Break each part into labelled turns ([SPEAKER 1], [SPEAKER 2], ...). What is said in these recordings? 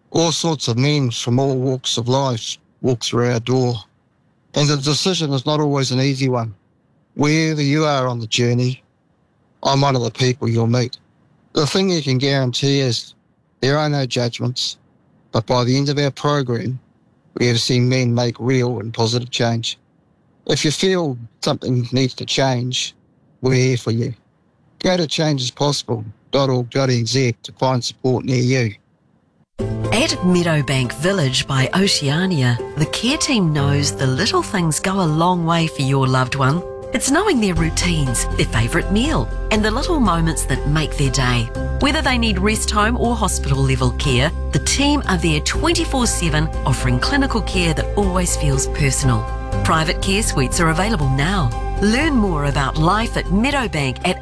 [SPEAKER 1] All sorts of men from all walks of life walk through our door. And the decision is not always an easy one. Wherever you are on the journey, I'm one of the people you'll meet. The thing you can guarantee is there are no judgments, but by the end of our program, we have seen men make real and positive change. If you feel something needs to change, we're here for you. Go to changeispossible.org.nz to find support near you.
[SPEAKER 2] At Meadowbank Village by Oceania, the care team knows the little things go a long way for your loved one. It's knowing their routines, their favourite meal, and the little moments that make their day. Whether they need rest home or hospital level care, the team are there 24/7, offering clinical care that always feels personal. Private care suites are available now. Learn more about life at Meadowbank at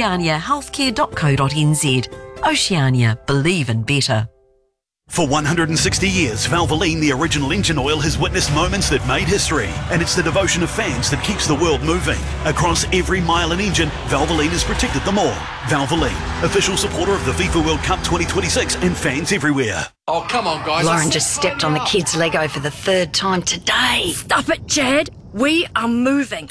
[SPEAKER 2] oceaniahealthcare.co.nz. Oceania, believe in better.
[SPEAKER 3] For 160 years, Valvoline, the original engine oil, has witnessed moments that made history, and it's the devotion of fans that keeps the world moving. Across every mile and engine, Valvoline has protected them all. Valvoline, official supporter of the FIFA World Cup 2026 and fans everywhere.
[SPEAKER 4] Oh, come on, guys.
[SPEAKER 5] Lauren just stepped on the kids' Lego for the third time today.
[SPEAKER 6] Stop it, Chad. We are moving.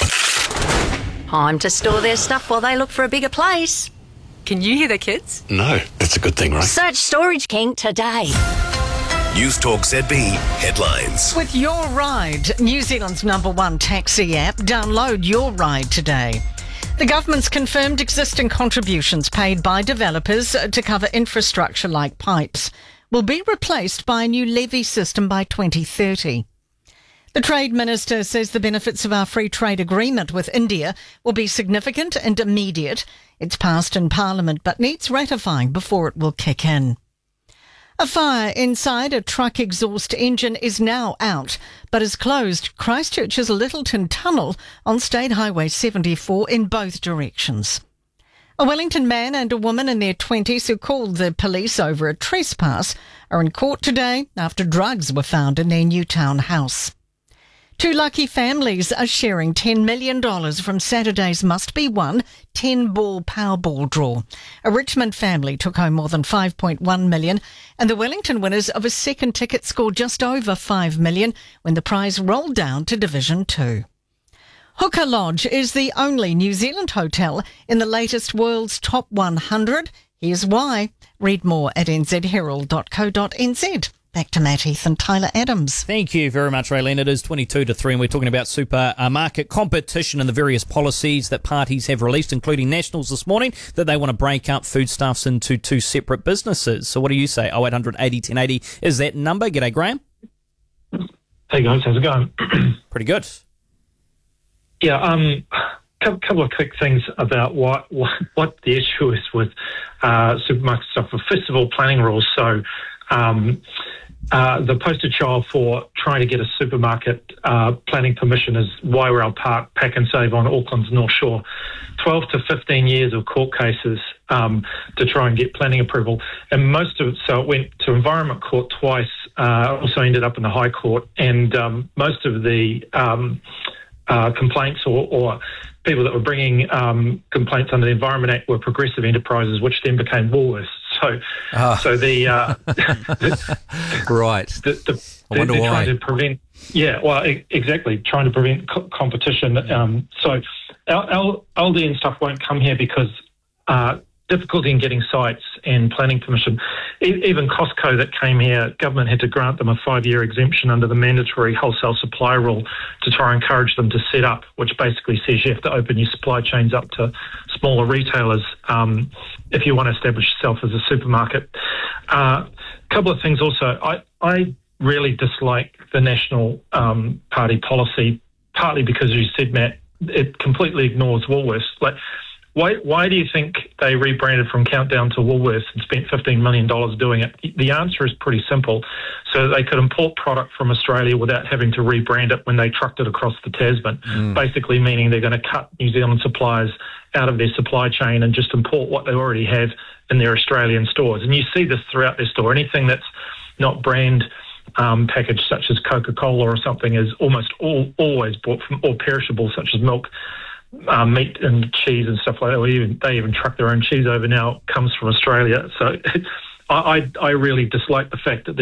[SPEAKER 5] Time to store their stuff while they look for a bigger place.
[SPEAKER 6] Can you hear the kids?
[SPEAKER 7] No, that's a good thing, right?
[SPEAKER 5] Search Storage King today.
[SPEAKER 7] News Talk ZB headlines.
[SPEAKER 8] With Your Ride, New Zealand's #1 taxi app, download Your Ride today. The government's confirmed existing contributions paid by developers to cover infrastructure like pipes will be replaced by a new levy system by 2030. The Trade Minister says the benefits of our free trade agreement with India will be significant and immediate. It's passed in Parliament but needs ratifying before it will kick in. A fire inside a truck exhaust engine is now out, but has closed Christchurch's Littleton Tunnel on State Highway 74 in both directions. A Wellington man and a woman in their 20s who called the police over a trespass are in court today after drugs were found in their Newtown house. Two lucky families are sharing $10 million from Saturday's must-be-won 10-ball Powerball draw. A Richmond family took home more than $5.1 million, and the Wellington winners of a second ticket scored just over $5 million when the prize rolled down to Division 2. Hooker Lodge is the only New Zealand hotel in the latest World's Top 100. Here's why. Read more at nzherald.co.nz. Back to Matt Heath and Tyler Adams.
[SPEAKER 9] Thank you very much, Raylene. It is 22-3 and we're talking about supermarket competition and the various policies that parties have released, including Nationals this morning, that they want to break up foodstuffs into two separate businesses. So what do you say? 0800 80 1080 is that number. G'day, Graham.
[SPEAKER 10] Hey guys, how's it going?
[SPEAKER 9] Pretty good.
[SPEAKER 10] Yeah, couple of quick things about what the issue is with supermarket stuff. First of all, planning rules. So the poster child for trying to get a supermarket planning permission is Wairau Park, Pack and Save on Auckland's North Shore. 12 to 15 years of court cases to try and get planning approval. And most of it, so it went to Environment Court twice, also ended up in the High Court, and most of the complaints or people that were bringing complaints under the Environment Act were progressive enterprises, which then became Woolworths. So the
[SPEAKER 11] right. I wonder why.
[SPEAKER 10] Trying to prevent. Yeah, well, exactly. Trying to prevent competition. So Aldi and stuff won't come here because difficulty in getting sites and planning permission. Even Costco that came here, government had to grant them a 5-year exemption under the mandatory wholesale supply rule to try and encourage them to set up, which basically says you have to open your supply chains up to smaller retailers if you want to establish yourself as a supermarket. Couple of things also. I really dislike the National Party policy, partly because, as you said, Matt, it completely ignores Woolworths. Like, why do you think they rebranded from Countdown to Woolworths and spent $15 million doing it? The answer is pretty simple. So that they could import product from Australia without having to rebrand it when they trucked it across the Tasman, basically meaning they're going to cut New Zealand suppliers out of their supply chain and just import what they already have in their Australian stores. And you see this throughout their store. Anything that's not brand packaged, such as Coca-Cola or something, is almost always bought from, or perishable, such as milk, meat and cheese and stuff like that. They even truck their own cheese over now. It comes from Australia. So I really dislike the fact that